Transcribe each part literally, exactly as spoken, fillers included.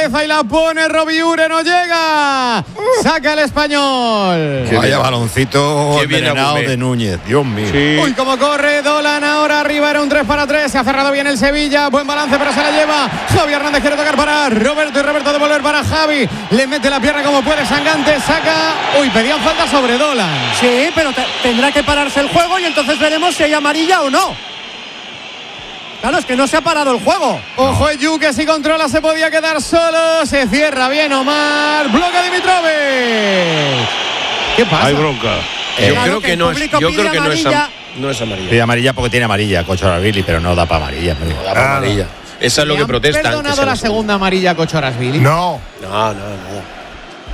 cabeza y la pone Robiure, no llega. Saca el Español. Qué Vaya baloncito envenenado de Núñez, Dios mío. Sí. Uy, cómo corre Dolan ahora arriba, era un tres para tres. Se ha cerrado bien el Sevilla, buen balance, pero se la lleva. Javi Hernández quiere tocar para Roberto y Roberto devolver para Javi. Le mete la pierna como puede Sangante, saca. Uy, pedían falta sobre Dolan. Sí, pero te, tendrá que pararse el juego y entonces veremos si hay amarilla o no. Claro, es que no se ha parado el juego. Ojo, Eyu, que si controla se podía quedar solo. Se cierra bien Omar. Bloca Dimitrovic. ¿Qué pasa? Hay bronca. Eh, yo creo que, que no es, yo creo que no es, am, no es amarilla. Pide amarilla porque tiene amarilla, Kochorashvili, pero no da para amarilla. No da para amarilla. Eso es lo que protestan. ¿Han perdonado la segunda amarilla Kochorashvili? No. No, no, no.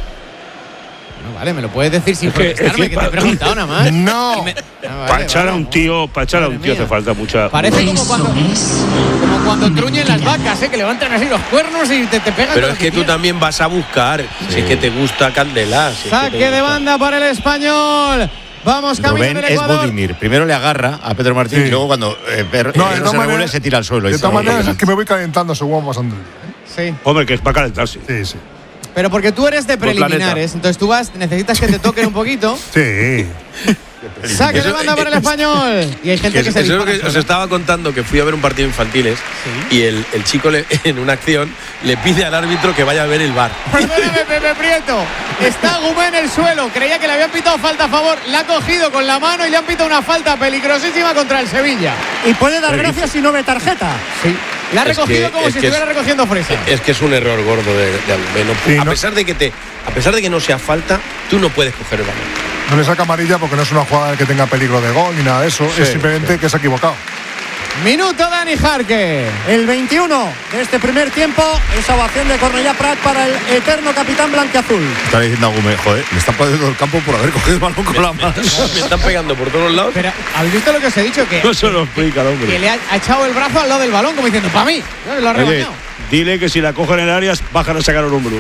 No, vale, me lo puedes decir sin es protestarme, que, es que, que te he preguntado nada más. No. Me... Ah, vale, para echar vale, a un tío, para echar a un tío hace falta mucha. Parece como cuando, como cuando truñen las vacas, ¿eh? Que levantan así los cuernos y te, te pegan. Pero es que, que tú también vas a buscar, sí. Si es que te gusta Candela. Si Saque es que de banda para el Español. Vamos, camino Rubén del es Ecuador. Bodimir. Primero le agarra a Pedro Martín sí. Y luego cuando eh, per, no, eh, no se revuelve se tira al suelo. De todas maneras es que me voy calentando según vamos pasando el día. ¿eh? Sí. Hombre, que es para calentarse. Sí, sí. Pero porque tú eres de preliminares, entonces tú vas, necesitas que te toquen un poquito. Sí. Saque de banda para el Español. Y hay gente que, que se eso es lo que os estaba contando, que fui a ver un partido infantiles ¿sí? Y el, el chico le, en una acción le pide al árbitro que vaya a ver el V A R. Perdóname, Pepe Prieto. Está Gumé en el suelo. Creía que le habían pitado falta a favor. La ha cogido con la mano y le han pitado una falta peligrosísima contra el Sevilla. Y puede dar gracias si no ve tarjeta. Sí. La ha es recogido que, como si estuviera es, recogiendo fresa. Es que es un error gordo de, de Agumé. No, sí, a no. pesar de que te, a pesar de que no sea falta, tú no puedes coger el balón. No le saca amarilla porque no es una jugada que tenga peligro de gol ni nada de eso. Sí, es simplemente sí. que se ha equivocado. Minuto Dani Jarque. El veintiuno de este primer tiempo. Esa ovación de Cornellà Prat para el eterno capitán blanquiazul. Está diciendo Agumé, joder, me está poniendo el campo por haber cogido el balón con me, la mano. Me, me están pegando por todos lados. Pero, ¿habéis visto lo que os he dicho? Que, no se lo explica el hombre. Que le ha, ha echado el brazo al lado del balón como diciendo, para mí. Lo ha rebañado. Dile que si la cogen en áreas, bajan a sacar un hombro.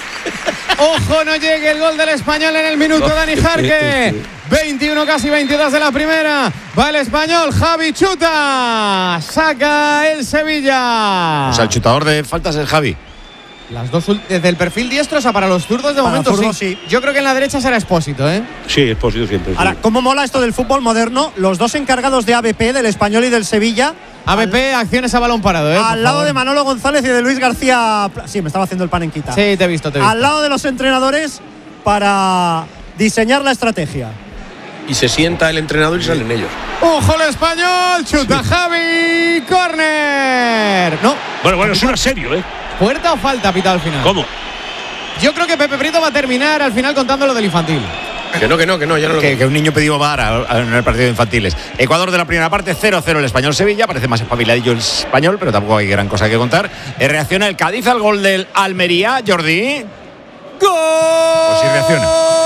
Ojo, no llegue el gol del Español en el minuto, Dani Jarque. veintiuno, casi veintidós de la primera. Va el Español, Javi chuta. Saca el Sevilla. O sea, el chutador de faltas es Javi. Las dos desde el perfil diestro, o sea, para los zurdos de para momento zurdos, sí. sí. Yo creo que en la derecha será Expósito, ¿eh? Sí, Expósito siempre. Sí. Ahora, ¿cómo mola esto del fútbol moderno? Los dos encargados de A B P, del Español y del Sevilla. A B P, al, acciones a balón parado, ¿eh? Al lado de Manolo González y de Luis García. Sí, me estaba haciendo el pan en quita. Sí, te he visto, te he visto. Al lado de los entrenadores para diseñar la estrategia. Y se sienta el entrenador y salen ellos. ¡Ojo el Español! ¡Chuta sí. Javi! ¡Córner! No. Bueno, bueno, es una serio, ¿eh? ¿Puerta o falta pitado al final? ¿Cómo? Yo creo que Pepe Prieto va a terminar al final contando lo del infantil. Que no, que no, que no, ya no lo que, que un niño pidió V A R en el partido de infantiles. Ecuador de la primera parte, cero cero el Español-Sevilla. Parece más espabiladillo el Español, pero tampoco hay gran cosa que contar. Eh, reacciona el Cádiz al gol del Almería, Jordi. ¡Gol! Pues sí reacciona.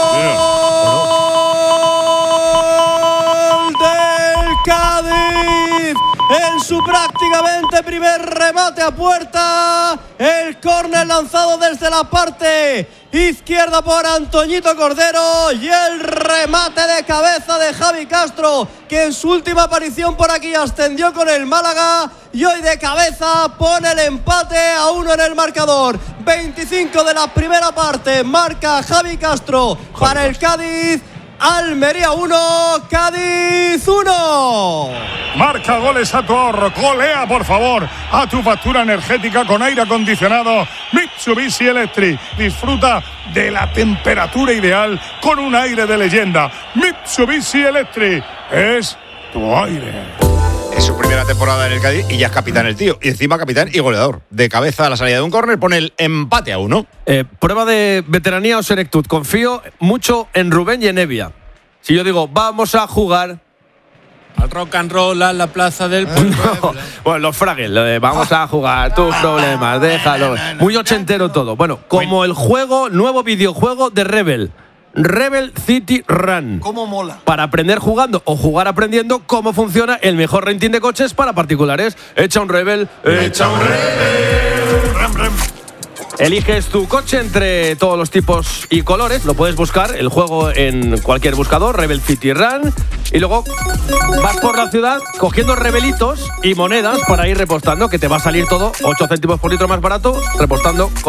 ¡Gol del Cádiz! En su prácticamente primer remate a puerta. El córner lanzado desde la parte izquierda por Antoñito Cordero. Y el remate de cabeza de Javi Castro, que en su última aparición por aquí ascendió con el Málaga. Y hoy de cabeza pone el empate a uno en el marcador. veinticinco de la primera parte. Marca Javi Castro para el Cádiz. Almería uno, Cádiz uno. Marca goles a tu ahorro, colea por favor a tu factura energética con aire acondicionado Mitsubishi Electric. Disfruta de la temperatura ideal con un aire de leyenda. Mitsubishi Electric es tu aire. Es su primera temporada en el Cádiz y ya es capitán el tío. Y encima capitán y goleador. De cabeza a la salida de un córner pone el empate a uno. Eh, prueba de veteranía o senectud. Confío mucho en Rubén y en Evia. Si yo digo, vamos a jugar al rock and roll a la plaza del pueblo. No, bueno, los Fraggles, lo de vamos a jugar, tus problemas, déjalo. Muy ochentero todo. Bueno, como el juego, nuevo videojuego de Rebel. Rebel City Run. ¿Cómo mola? Para aprender jugando o jugar aprendiendo cómo funciona el mejor renting de coches para particulares. Echa un Rebel, echa un Rebel. Ram, ram. Eliges tu coche entre todos los tipos y colores. Lo puedes buscar, el juego en cualquier buscador, Rebel City Run. Y luego vas por la ciudad cogiendo rebelitos y monedas para ir repostando, que te va a salir todo ocho céntimos por litro más barato, repostando con